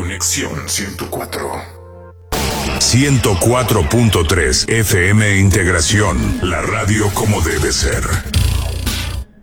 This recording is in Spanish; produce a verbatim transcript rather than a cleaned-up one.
Conexión ciento cuatro. ciento cuatro punto tres F M Integración, la radio como debe ser.